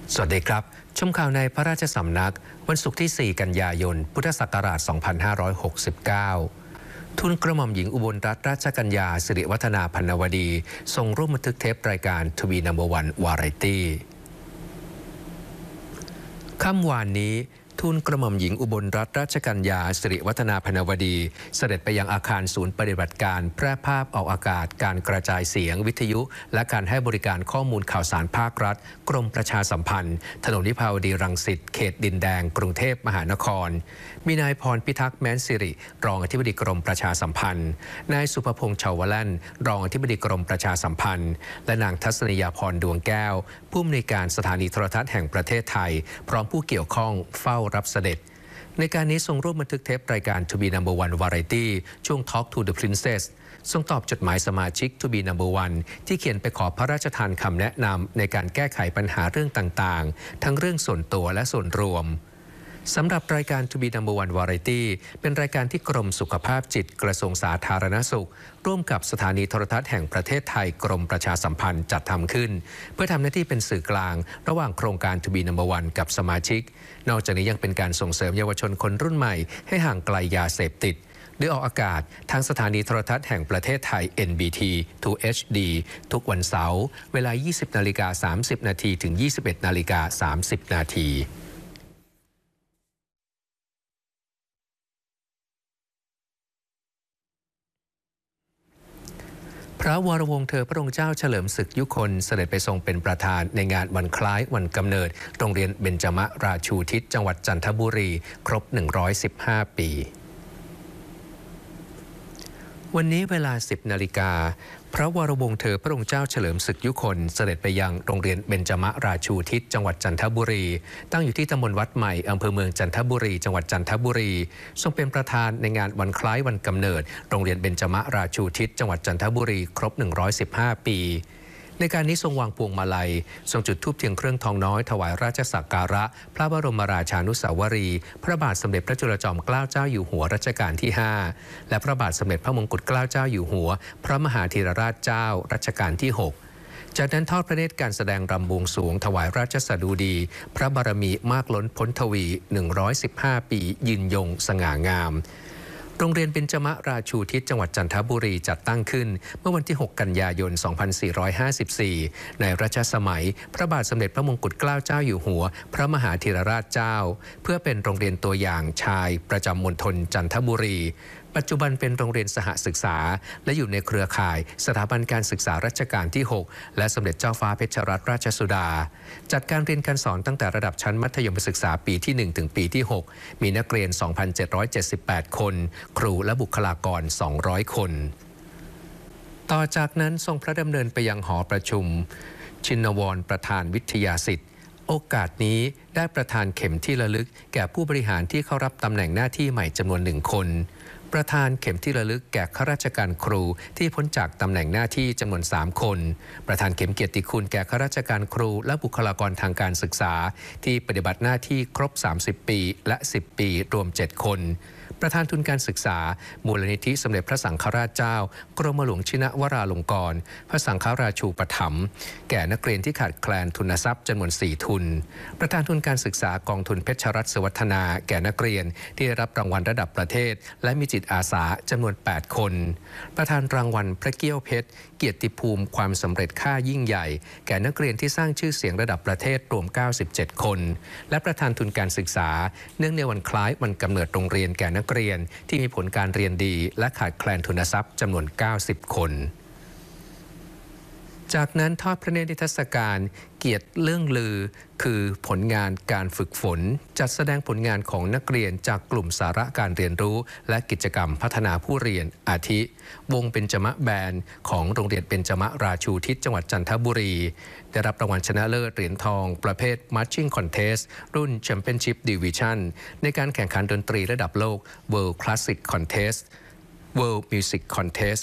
สวัสดีครับชมข่าวในพระราชสำนักวันศุกร์ที่ 4 กันยายน พุทธศักราช 2569 ทูลกระหม่อมหญิงอุบลรัตนราชกัญญาสิริวัฒนาพันนวดีทรงร่วมบันทึกเทปรายการทวีนัมเบอร์วันวาไรตี้ค่ำวานนี้ทูลกระหม่อมหญิงอุบลรัตนราชกัญญาสิริวัฒนาพันนวดีเสด็จไปยังอาคารศูนย์ปฏิบัติการแพร่ภาพออกอากาศการกระจายเสียงวิทยุและการให้บริการข้อมูลข่าวสารภาครัฐกรมประชาสัมพันธ์ถนนวิภาวดีรังสิตเขตดินแดงกรุงเทพมหานครมีนายพรพิทักษ์แม้นสิริรองอธิบดีกรมประชาสัมพันธ์นายสุภพงษ์ชาวแล่นรองอธิบดีกรมประชาสัมพันธ์และนางทัศนียาพรดวงแก้วผู้อำนวยการสถานีโทรทัศน์แห่งประเทศไทยพร้อมผู้เกี่ยวข้องเฝ้ารับเสด็จในการนี้ทรงร่วมบันทึกเทปรายการ To be Number One Variety ช่วง Talk to the Princess ทรงตอบจดหมายสมาชิก To be Number One ที่เขียนไปขอพระราชทานคำแนะนำในการแก้ไขปัญหาเรื่องต่างๆทั้งเรื่องส่วนตัวและส่วนรวมสำหรับรายการ To be Number One Variety เป็นรายการที่กรมสุขภาพจิตกระทรวงสาธารณสุขร่วมกับสถานีโทรทัศน์แห่งประเทศไทยกรมประชาสัมพันธ์จัดทำขึ้นเพื่อทำหน้าที่เป็นสื่อกลางระหว่างโครงการ To be Number One กับสมาชิกนอกจากนี้ยังเป็นการส่งเสริมเยาวชนคนรุ่นใหม่ให้ห่างไกลยาเสพติดโดยออกอากาศทางสถานีโทรทัศน์แห่งประเทศไทย NBT 2 HD ทุกวันเสาร์เวลา 20:30 นาทีถึง 21:30 นาทีพระวรวงศ์เธอพระองค์เจ้าเฉลิมศึกยุคนเสด็จไปทรงเป็นประธานในงานวันคล้ายวันกำเนิดโรงเรียนเบญจมราชูทิศจังหวัดจันทบุรีครบ115 ปีวันนี้เวลา 10 นาฬิกาพระวรวงศ์เธอพระองค์เจ้าเฉลิมศึกยุคนเสด็จไปยังโรงเรียนเบญจมราชูทิศจังหวัดจันทบุรีตั้งอยู่ที่ตำบลวัดใหม่อำเภอเมืองจันทบุรีจังหวัดจันทบุรีทรงเป็นประธานในงานวันคล้ายวันกำเนิดโรงเรียนเบญจมราชูทิศจังหวัดจันทบุรีครบ115 ปีในการนี้ทรงวางพวงมาลัยทรงจุดธูปเทียนเครื่องทองน้อยถวายราชสักการะพระบรมราชานุสาวรีย์พระบาทสมเด็จพระจุลจอมเกล้าเจ้าอยู่หัวรัชกาลที่ 5และพระบาทสมเด็จพระมงกุฎเกล้าเจ้าอยู่หัวพระมหาธีรราชเจ้ารัชกาลที่ 6จากนั้นทอดพระเนตรการแสดงรำบวงสรวงถวายราชสดุดีพระบารมีมากล้นพ้นทวี115 ปียืนยงสง่างามโรงเรียนเบญจมราชูทิศจังหวัดจันทบุรีจัดตั้งขึ้นเมื่อวันที่ 6 กันยายน 2454 ในรัชสมัยพระบาทสมเด็จพระมงกุฎเกล้าเจ้าอยู่หัวพระมหาธีรราชเจ้าเพื่อเป็นโรงเรียนตัวอย่างชายประจำมณฑลจันทบุรีปัจจุบันเป็นโรงเรียนสหศึกษาและอยู่ในเครือข่ายสถาบันการศึกษารัชกาลที่ 6และสมเด็จเจ้าฟ้าเพชรรัตนราชสุดาจัดการเรียนการสอนตั้งแต่ระดับชั้นมัธยมศึกษาปีที่ 1 ถึงปีที่ 6มีนักเรียน 2,778 คนครูและบุคลากร 200 คนต่อจากนั้นทรงพระดำเนินไปยังหอประชุมชินวรประธานวิทยาสิทธิ์โอกาสนี้ได้ประทานเข็มที่ระลึกแก่ผู้บริหารที่เข้ารับตำแหน่งหน้าที่ใหม่จำนวน 1 คนประธานเข็มที่ระลึกแก่ข้าราชการครูที่พ้นจากตำแหน่งหน้าที่จำนวน 3 คนประธานเข็มเกียรติคุณแก่ข้าราชการครูและบุคลากรทางการศึกษาที่ปฏิบัติหน้าที่ครบ 30 ปีและ 10 ปีรวม 7 คนประธานทุนการศึกษามูลนิธิสมเด็จพระสังฆราชเจ้ากรมหลวงชินวราลงกรณ์พระสังฆราชูปถัมภ์แก่นักเรียนที่ขาดแคลนทุนทรัพย์จำนวน 4 ทุนประธานทุนการศึกษากองทุนเพชรรัตน์สวัฒนาแก่นักเรียนที่ได้รับรางวัลระดับประเทศและมีจิตอาสาจำนวน 8 คนประธานรางวัลพระเกี้ยวเพชรเกียรติภูมิความสำเร็จค่ายิ่งใหญ่แก่นักเรียนที่สร้างชื่อเสียงระดับประเทศรวม 97 คนและประธานทุนการศึกษาเนื่องในวันคล้ายวันกำเนิดโรงเรียนแก่นักเรียนที่มีผลการเรียนดีและขาดแคลนทุนทรัพย์จำนวน 90 คนจากนั้นทอดพระเนตรนิทรรศการเกียรติเรื่องลือคือผลงานการฝึกฝนจัดแสดงผลงานของนักเรียนจากกลุ่มสาระการเรียนรู้และกิจกรรมพัฒนาผู้เรียนอาทิวงเบญจมแบนด์ของโรงเรียนเบญจมราชูทิศจังหวัดจันทบุรีได้รับรางวัลชนะเลิศเหรียญทองประเภท Marching Contest รุ่น Championship Division ในการแข่งขันดนตรีระดับโลก World Classic Contest World Music Contest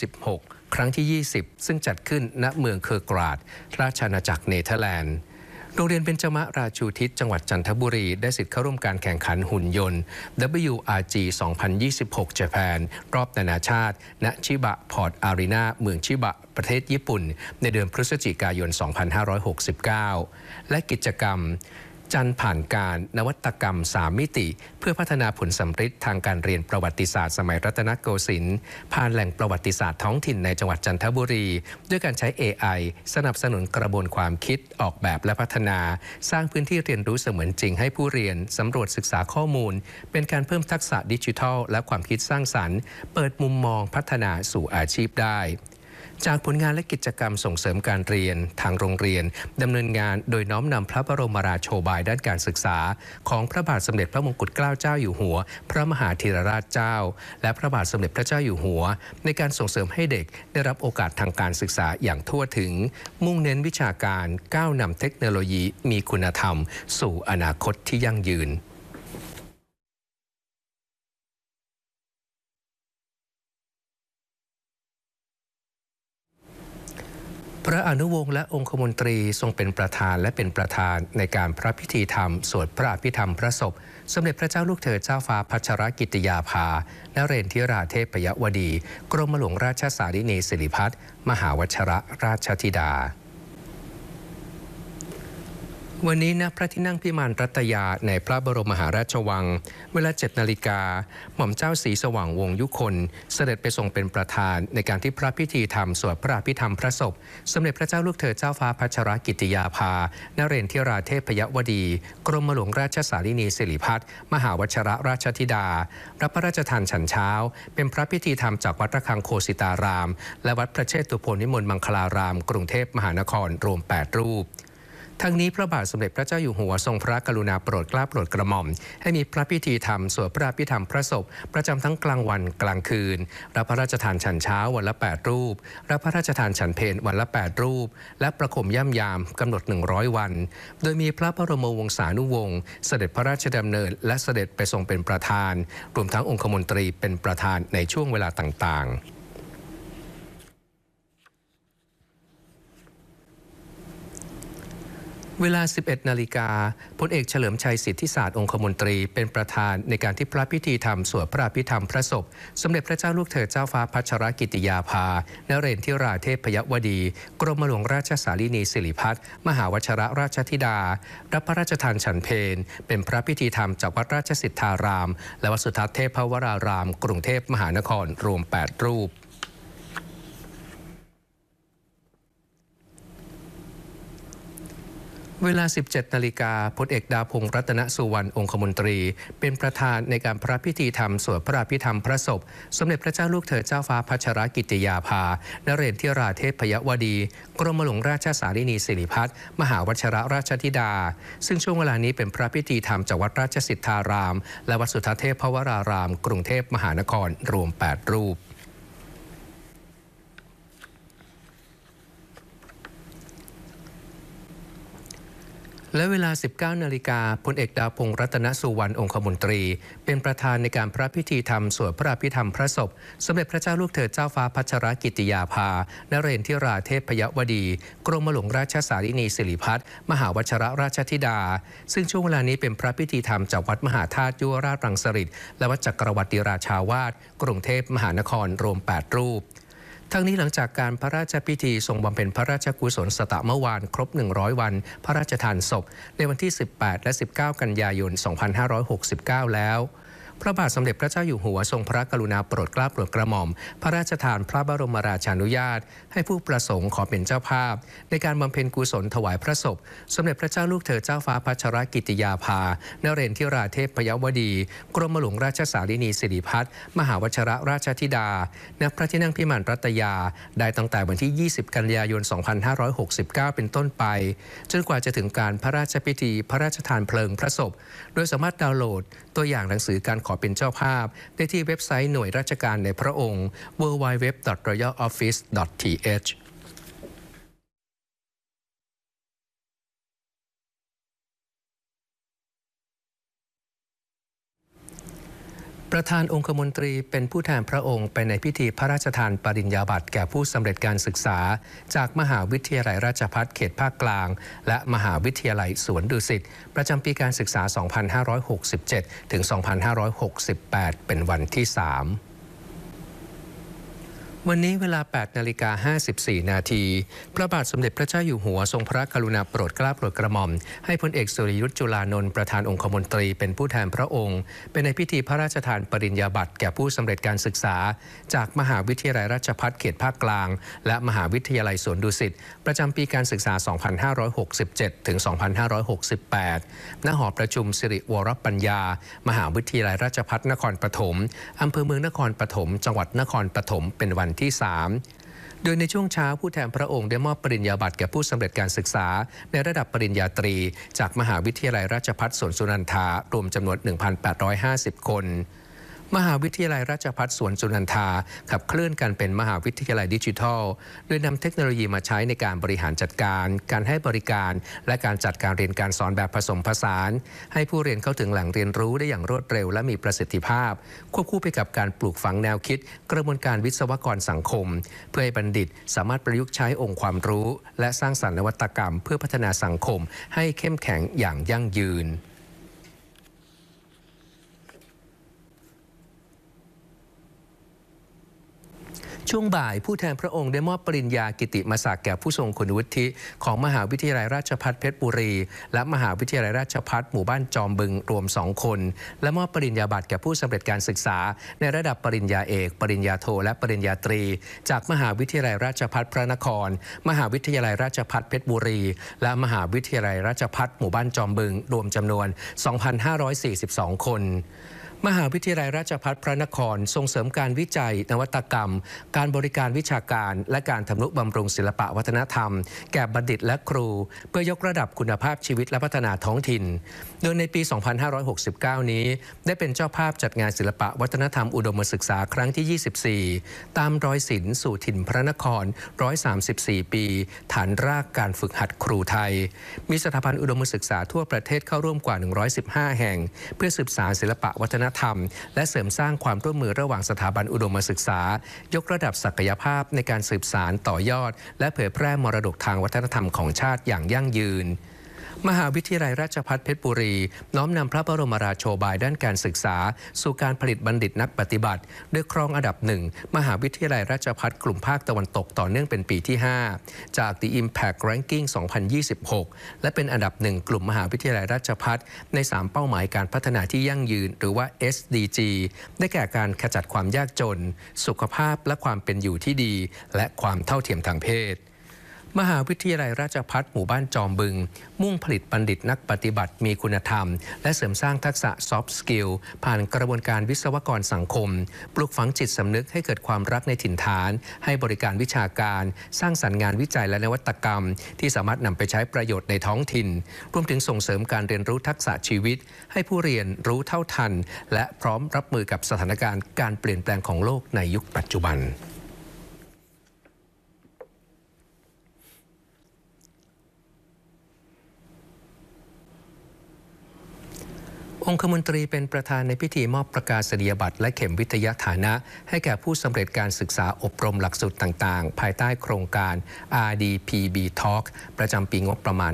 2026 ครั้งที่ 20 ซึ่งจัดขึ้นณเมืองเคอร์กราดราชอาณาจักรเนเธอร์แลนด์โรงเรียนเบญจมราชูทิศจังหวัดจันทบุรีได้สิทธิ์เข้าร่วมการแข่งขันหุ่นยนต์ WRG 2026 Japan รอบนานาชาติณชิบะพอร์ตอารีนาเมืองชิบะประเทศญี่ปุ่นในเดือนพฤศจิกายน 2569 และกิจกรรมจันผ่านการนวัตกรรม 3 มิติเพื่อพัฒนาผลสำฤทธิ์ทางการเรียนประวัติศาสตร์สมัยรัตนโกสินทร์ผ่านแหล่งประวัติศาสตร์ท้องถิ่นในจังหวัดจันทบุรีด้วยการใช้ AI สนับสนุนกระบวนความคิดออกแบบและพัฒนาสร้างพื้นที่เรียนรู้เสมือนจริงให้ผู้เรียนสำรวจศึกษาข้อมูลเป็นการเพิ่มทักษะดิจิทัลและความคิดสร้างสรรค์เปิดมุมมองพัฒนาสู่อาชีพได้จากผลงานและกิจกรรมส่งเสริมการเรียนทางโรงเรียนดำเนินงานโดยน้อมนำพระบรมราโชบายด้านการศึกษาของพระบาทสมเด็จพระมงกุฎเกล้าเจ้าอยู่หัวพระมหาธีรราชเจ้าและพระบาทสมเด็จพระเจ้าอยู่หัวในการส่งเสริมให้เด็กได้รับโอกาสทางการศึกษาอย่างทั่วถึงมุ่งเน้นวิชาการก้าวนำเทคโนโลยีมีคุณธรรมสู่อนาคตที่ยั่งยืนพระอนุวงศ์และองคมนตรีทรงเป็นประธานและเป็นประธานในการพระพิธีธรรมสวดพระอภิธรรมพระศพสมเด็จพระเจ้าลูกเธอเจ้าฟ้าพัชรกิติยาภานเรนทิราเทพยวดีกรมหลวงราชสารินีสิริพัฒน์มหาวชรราชธิดาวันนี้ณพระที่นั่งพิมานรัตยาในพระบรมมหาราชวังเวลา 7 นาฬิกาหม่อมเจ้าศรีสว่างวงศ์ยุคนเสด็จไปทรงเป็นประธานในการที่พระพิธีธรรมสวดพระอภิธรรมพระศพสมเด็จพระเจ้าลูกเธอเจ้าฟ้าพัชรกิติยาภานเรนทิราเทพยวดีกรมหลวงราชสารินีสิริพัฒน์มหาวชรราชธิดารับพระราชทานฉันเช้าเป็นพระพิธีธรรมจากวัดระฆังโคสิตารามและวัดพระเชตุพนวิมลมังคลารามกรุงเทพมหานครรวม 8 รูปทั้งนี้พระบาทสมเด็จพระเจ้าอยู่หัวทรงพระกรุณาโปรดเกล้าโปรดกระหม่อมให้มีพระพิธีธรรมสวดพระอภิธรรมพระศพประจำทั้งกลางวันกลางคืนรับพระราชทานฉันเช้าวันละ 8 รูปรับพระราชทานฉันเพลวันละ 8 รูปและประคมย่ำยามกำหนด 100 วันโดยมีพระบรมวงศานุวงศ์เสด็จพระราชดำเนินและเสด็จไปทรงเป็นประธานรวมทั้งองคมนตรีเป็นประธานในช่วงเวลาต่างๆเวลา 11 นาฬิกาพลเอกเฉลิมชัยสิทธิศาสตร์องคมนตรีเป็นประธานในการที่พระพิธีธรรมสวดพระอภิธรรมพระศพสมเด็จพระเจ้าลูกเธอเจ้าฟ้าพัชรกิติยาภานเรนทิราเทพยวดีกรมหลวงราชสารินีสิริพัฒน์มหาวชรราชธิดารับพระราชทานฉันเพลเป็นพระพิธีธรรมจากวัดราชสิทธารามและวัดสุทัศน์เทพวรารามกรุงเทพมหานครรวม 8 รูปเวลา 17 นาฬิกาพลเอกดาพงษ์รัตนสุวรรณองคมนตรีเป็นประธานในการพระพิธีธรรมสวดพระอภิธรรมพระศพสมเด็จพระเจ้าลูกเธอเจ้าฟ้าพัชรกิติยาภานเรนทิราเทพยวดีกรมหลวงราชสารินีสิริพัฒน์มหาวชรราชธิดาซึ่งช่วงเวลานี้เป็นพระพิธีธรรมจากวัดราชสิทธารามและวัดสุทัศน์เทพวรารามกรุงเทพมหานครรวม 8 รูปและเวลา 19 นาฬิกาพลเอกดาพงษ์รัตนสุวรรณองคมนตรีเป็นประธานในการพระพิธีธรรมสวดพระอภิธรรมพระศพสมเด็จพระเจ้าลูกเธอเจ้าฟ้าพัชรกิติยาภานเรนทิราเทพยวดีกรมหลวงราชสารินีสิริพัฒน์มหาวชรราชธิดาซึ่งช่วงเวลานี้เป็นพระพิธีธรรมจากวัดมหาธาตุยุวราชรังสฤษฎ์และวัดจักรวรรดิราชาวาสกรุงเทพมหานครรวม 8 รูปทั้งนี้หลังจากการพระราชพิธีทรงบำเพ็ญพระราชกุศลสตะเมื่อวานครบ 100 วันพระราชทานศพในวันที่ 18 และ 19 กันยายน 2569 แล้วพระบาทสมเด็จพระเจ้าอยู่หัวทรงพระกรุณาโปรดเกล้าโปรดกระหม่อมพระราชทานพระบรมราชานุญาตให้ผู้ประสงค์ขอเป็นเจ้าภาพในการบำเพ็ญกุศลถวายพระศพสมเด็จพระเจ้าลูกเธอเจ้าฟ้าพัชรกิติยาภานเรนทิราเทพยวดีกรมหลวงราชสารินีสิริพัฒน์มหาวชรราชธิดาณพระที่นั่งพิมานรัตยาได้ตั้งแต่วันที่ 20 กันยายน 2569 เป็นต้นไปจนกว่าจะถึงการพระราชพิธีพระราชทานเพลิงพระศพโดยสามารถดาวน์โหลดตัวอย่างหนังสือการขอเป็นเจ้าภาพได้ที่เว็บไซต์หน่วยราชการในพระองค์ www.royaloffice.th ประธานองคมนตรีเป็นผู้แทนพระองค์ไปในพิธีพระราชทานปริญญาบัตรแก่ผู้สำเร็จการศึกษาจากมหาวิทยาลัยราชภัฏเขตภาคกลางและมหาวิทยาลัยสวนดุสิตประจำปีการศึกษา 2567 ถึง 2568 เป็นวันที่ 3วันนี้เวลา 8:54 นาทีพระบาทสมเด็จพระเจ้าอยู่หัวทรงพระกรุณาโปรดเกล้าโปรดกระหม่อมให้พลเอกสุริยุทธจุลานนท์ประธานองคมนตรีเป็นผู้แทนพระองค์เป็นในพิธีพระราชทานปริญญาบัตรแก่ผู้สำเร็จการศึกษาจากมหาวิทยาลัยราชภัฏเขตภาคกลางและมหาวิทยาลัยสวนดุสิตประจำปีการศึกษา 2567 ถึง 2568 ณ หอประชุมสิริวรปัญญามหาวิทยาลัยราชภัฏนครปฐมอำเภอเมืองนครปฐมจังหวัดนครปฐมเป็นวันที่ 3 โดยในช่วงเช้าผู้แทนพระองค์ได้มอบปริญญาบัตรแก่ผู้สำเร็จการศึกษาในระดับปริญญาตรีจากมหาวิทยาลัยราชภัฏสวนสุนันทารวมจำนวน 1,850 คนมหาวิทยาลัยราชภัฏสวนสุนันทาขับเคลื่อนกันเป็นมหาวิทยาลัยดิจิทัลโดยนำเทคโนโลยีมาใช้ในการบริหารจัดการการให้บริการและการจัดการเรียนการสอนแบบผสมผสานให้ผู้เรียนเข้าถึงแหล่งเรียนรู้ได้อย่างรวดเร็วและมีประสิทธิภาพควบคู่ไปกับการปลูกฝังแนวคิดกระบวนการวิศวกรสังคมเพื่อให้บัณฑิตสามารถประยุกต์ใช้องค์ความรู้และสร้างสรรค์นวัตกรรมเพื่อพัฒนาสังคมให้เข้มแข็งอย่างยั่งยืนช่วงบ่ายผู้แทนพระองค์ได้มอบปริญญากิติมศักดิ์แก่ผู้ทรงคุณวุฒิของมหาวิทยาลัยราชภัฏเพชรบุรีและมหาวิทยาลัยราชภัฏหมู่บ้านจอมบึงรวม2คนและมอบปริญญาบัตรแก่ผู้สำเร็จการศึกษาในระดับปริญญาเอกปริญญาโทและปริญญาตรีจากมหาวิทยาลัยราชภัฏพระนครมหาวิทยาลัยราชภัฏเพชรบุรีและมหาวิทยาลัยราชภัฏหมู่บ้านจอมบึงรวมจำนวน 2,542 คนมหาวิทยาลัยราชภัฏพระนครส่งเสริมการวิจัยนวัตกรรมการบริการวิชาการและการทำนุบำรุงศิลปวัฒนธรรมแก่บัณฑิตและครูเพื่อยกระดับคุณภาพชีวิตและพัฒนาท้องถิ่นโดยในปี 2569 นี้ได้เป็นเจ้าภาพจัดงานศิลปวัฒนธรรมอุดมศึกษาครั้งที่ 24 ตามรอยศิลป์สู่ถิ่นพระนคร 134 ปีฐานรากการฝึกหัดครูไทยมีสถาบันอุดมศึกษาทั่วประเทศเข้าร่วมกว่า 115 แห่งเพื่อสืบสานศิลปวัฒนธรรมและเสริมสร้างความร่วมมือระหว่างสถาบันอุดมศึกษายกระดับศักยภาพในการสืบสานต่อยอดและเผยแพร่มรดกทางวัฒนธรรมของชาติอย่างยั่งยืนมหาวิทยาลัยราชภัฏเพชรบุรีน้อมนำพระบรมราโชบายด้านการศึกษาสู่การผลิตบัณฑิตนักปฏิบัติโดยครองอันดับ1มหาวิทยาลัยราชภัฏกลุ่มภาคตะวันตกต่อเนื่องเป็นปีที่ 5 จาก The Impact Ranking 2026 และเป็นอันดับ1กลุ่มมหาวิทยาลัยราชภัฏใน3เป้าหมายการพัฒนาที่ยั่งยืนหรือว่า SDG ได้แก่การขจัดความยากจนสุขภาพและความเป็นอยู่ที่ดีและความเท่าเทียมทางเพศมหาวิทยาลัยราชภัฏหมู่บ้านจอมบึงมุ่งผลิตบัณฑิตนักปฏิบัติมีคุณธรรมและเสริมสร้างทักษะ Soft Skill ผ่านกระบวนการวิศวกรสังคมปลูกฝังจิตสำนึกให้เกิดความรักในถิ่นฐานให้บริการวิชาการสร้างสรรค์งานวิจัยและนวัตกรรมที่สามารถนำไปใช้ประโยชน์ในท้องถิ่นรวมถึงส่งเสริมการเรียนรู้ทักษะชีวิตให้ผู้เรียนรู้เท่าทันและพร้อมรับมือกับสถานการณ์การเปลี่ยนแปลงของโลกในยุคปัจจุบันองคมนตรีเป็นประธานในพิธีมอบประกาศนียบัตรและเข็มวิทยาฐานะให้แก่ผู้สำเร็จการศึกษาอบรมหลักสูตรต่างๆภายใต้โครงการ RDPB Talk ประจำปีงบประมาณ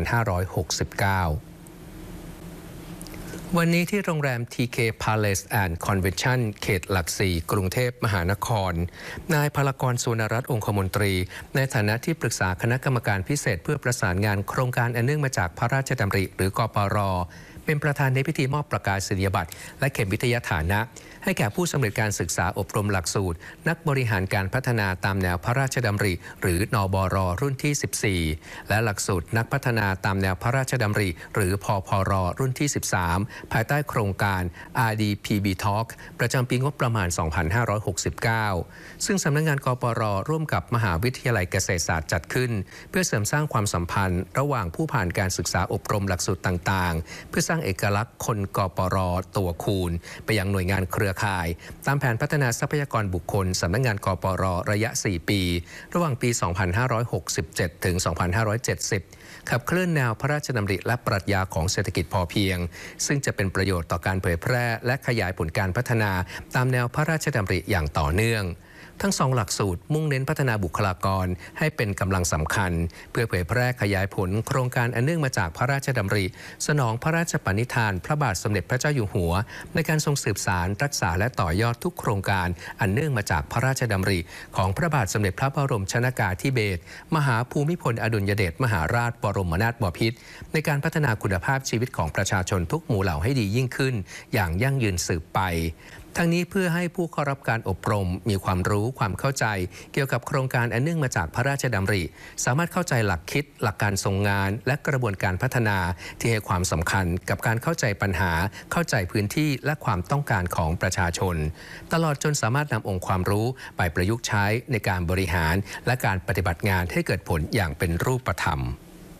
2569 วันนี้ที่โรงแรม TK Palace and Convention เขตหลัก4กรุงเทพมหานครนายพลกร สุวรรณรัตน์องคมนตรีในฐานะที่ปรึกษาคณะกรรมการพิเศษเพื่อประสานงานโครงการอันเนื่องมาจากพระราชดำริหรือกปร.เป็นประธานในพิธีมอบประกาศนียบัตรและเข็มวิทยาฐานะให้แก่ผู้สำเร็จการศึกษาอบรมหลักสูตรนักบริหารการพัฒนาตามแนวพระราชดำริหรือนบร.รุ่นที่ 14และหลักสูตรนักพัฒนาตามแนวพระราชดำริหรือพพร.รุ่นที่ 13ภายใต้โครงการ RDPB Talk ประจำปีงบประมาณ 2569 ซึ่งสำนักงานกปร.ร่วมกับมหาวิทยาลัยเกษตรศาสตร์จัดขึ้นเพื่อเสริมสร้างความสัมพันธ์ระหว่างผู้ผ่านการศึกษาอบรมหลักสูตรต่างๆเพื่อสร้างเอกลักษณ์คนกปร.ตัวคูณไปยังหน่วยงานเครือรือข่ายตามแผนพัฒนาทรัพยากรบุคคลสำนักงานกปร.ระยะ 4 ปี ระหว่างปี 2567 ถึง 2570 ขับเคลื่อนแนวพระราชดำริและปรัชญาของเศรษฐกิจพอเพียงซึ่งจะเป็นประโยชน์ต่อการเผยแพร่และขยายผลการพัฒนาตามแนวพระราชดำริอย่างต่อเนื่องทั้งสองหลักสูตรมุ่งเน้นพัฒนาบุคลากรให้เป็นกำลังสำคัญเพื่อเผยแพร่ขยายผลโครงการอันเนื่องมาจากพระราชดำริสนองพระราชปณิธานพระบาทสมเด็จพระเจ้าอยู่หัวในการทรงสืบสานรักษาและต่อยอดทุกโครงการอันเนื่องมาจากพระราชดำริของพระบาทสมเด็จพระบรมชนกาธิเบศรมหาภูมิพลอดุลยเดชมหาราชบรมนาถบพิตรในการพัฒนาคุณภาพชีวิตของประชาชนทุกหมู่เหล่าให้ดียิ่งขึ้นอย่างยั่งยืนสืบไปทั้งนี้เพื่อให้ผู้เข้ารับการอบรมมีความรู้ความเข้าใจเกี่ยวกับโครงการอันเนื่องมาจากพระราชดำริสามารถเข้าใจหลักคิดหลักการทรงงานและกระบวนการพัฒนาที่ให้ความสำคัญกับการเข้าใจปัญหาเข้าใจพื้นที่และความต้องการของประชาชนตลอดจนสามารถนำองค์ความรู้ไปประยุกต์ใช้ในการบริหารและการปฏิบัติงานให้เกิดผลอย่างเป็นรูปธรรม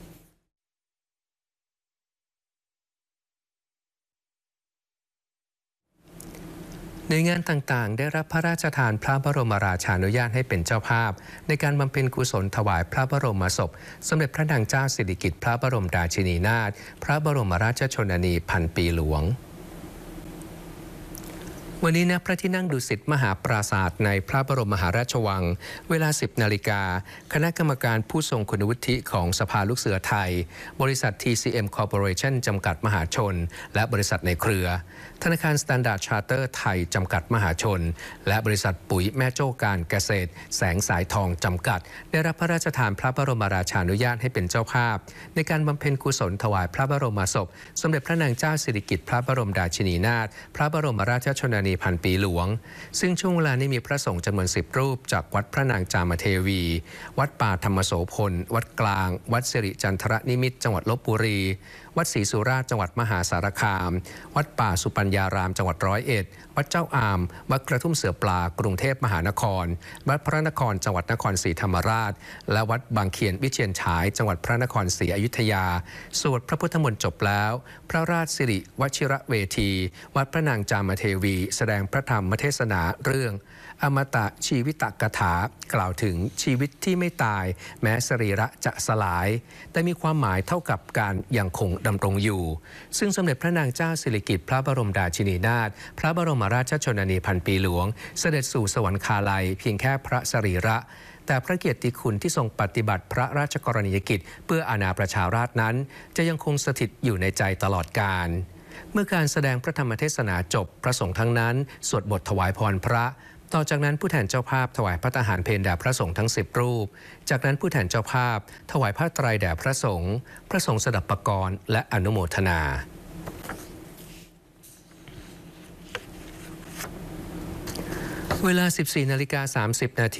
หน่วยงานต่างๆได้รับพระราชทานพระบรมราชานุญาตให้เป็นเจ้าภาพในการบำเพ็ญกุศลถวายพระบรมศพสมเด็จพระนางเจ้าสิริกิติ์พระบรมราชินีนาถพระบรมราชชนนีพันปีหลวงวันนี้ณพระที่นั่งดุสิตมหาปราสาทในพระบรมมหาราชวังเวลา 10 นาฬิกาคณะกรรมการผู้ทรงคุณวุฒิของสภาลูกเสือไทยบริษัท TCM Corporation จำกัดมหาชนและบริษัทในเครือธนาคาร Standard Charter ไทยจำกัดมหาชนและบริษัทปุ๋ยแม่โจ้การเกษตรแสงสายทองจำกัดได้รับพระราชทานพระบรมราชานุญาตให้เป็นเจ้าภาพในการบำเพ็ญกุศลถวายพระบรมศพสมเด็จพระนางเจ้าสิริกิติ์พระบรมราชินีนาถพระบรมราชชนนีพันปีหลวงซึ่งช่วงเวลานี้มีพระสงฆ์จำนวน10 รูปจากวัดพระนางจามเทวีวัดป่าธรรมโสพลวัดกลางวัดสิริจันทรนิมิตรจังหวัดลพบุรีวัดศรีสุราษฎร์จังหวัดมหาสารคามวัดป่าสุปัญญารามจังหวัด101วัดเจ้าอามวัดกระทุ่มเสือปลากรุงเทพมหานครวัดพระนครจังหวัดนครศรีธรรมราชและวัดบางเขียนวิเชียรฉายจังหวัดพระนครศรีอยุธยาสวดพระพุทธมนต์จบแล้วพระราชสิริวชิระเวทีวัดพระนางจามเทวีแสดงพระธรรมเทศนาเรื่องอมตะชีวิตกถากล่าวถึงชีวิตที่ไม่ตายแม้สรีระจะสลายแต่มีความหมายเท่ากับการยังคงดำรงอยู่ซึ่งสมเด็จพระนางเจ้าสิริกิติ์พระบรมราชินีนาถพระบรมราชชนนีพันปีหลวงเสด็จสู่สวรรคาลัยเพียงแค่พระสรีระแต่พระเกียรติคุณที่ทรงปฏิบัติพระราชกรณียกิจเพื่ออาณาประชาราษฎร์นั้นจะยังคงสถิตอยู่ในใจตลอดกาลเมื่อการแสดงพระธรรมเทศนาจบพระสงฆ์ทั้งนั้นสวดบทถวายพรพระต่อจากนั้นผู้แทนเจ้าภาพถวายพระทหารเพลแด่พระสงฆ์ทั้ง10 รูปจากนั้นผู้แทนเจ้าภาพถวายผ้าไตรแด่พระสงฆ์พระสงฆ์สดับปกรณ์และอนุโมทนาเวลา 14:30 น.